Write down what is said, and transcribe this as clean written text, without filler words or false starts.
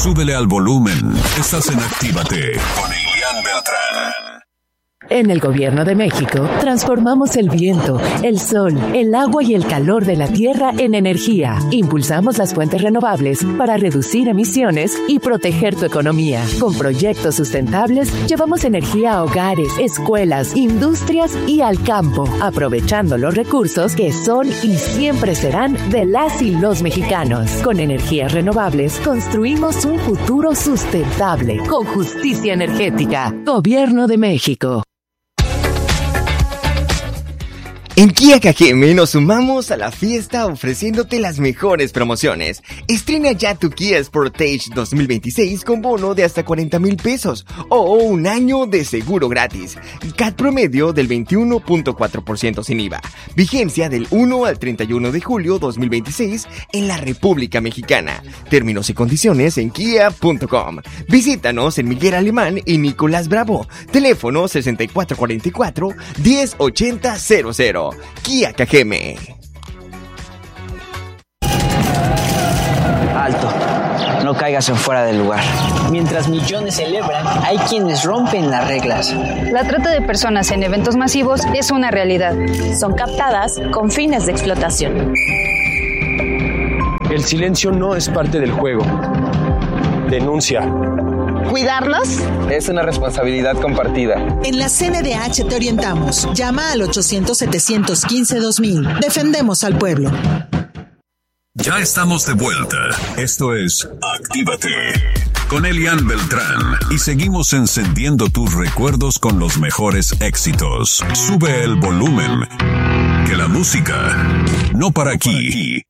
Súbele al volumen. Estás en Actívate con Elian Beltrán. En el Gobierno de México, transformamos el viento, el sol, el agua y el calor de la tierra en energía. Impulsamos las fuentes renovables para reducir emisiones y proteger tu economía. Con proyectos sustentables, llevamos energía a hogares, escuelas, industrias y al campo, aprovechando los recursos que son y siempre serán de las y los mexicanos. Con energías renovables, construimos un futuro sustentable, con justicia energética. Gobierno de México. En Kia KGM nos sumamos a la fiesta ofreciéndote las mejores promociones. Estrena ya tu Kia Sportage 2026 con bono de hasta 40,000 pesos o un año de seguro gratis. CAT promedio del 21.4% sin IVA. Vigencia del 1 al 31 de julio 2026 en la República Mexicana. Términos y condiciones en kia.com. Visítanos en Miguel Alemán y Nicolás Bravo. Teléfono 6444-108000. Kia KGM. Alto, no caigas en fuera del lugar. Mientras millones celebran, hay quienes rompen las reglas. La trata de personas en eventos masivos es una realidad. Son captadas con fines de explotación. El silencio no es parte del juego. Denuncia. ¿Cuidarlos? Es una responsabilidad compartida. En la CNDH te orientamos. Llama al 800-715-2000. Defendemos al pueblo. Ya estamos de vuelta. Esto es Actívate con Elian Beltrán y seguimos encendiendo tus recuerdos con los mejores éxitos. Sube el volumen, que la música no para aquí.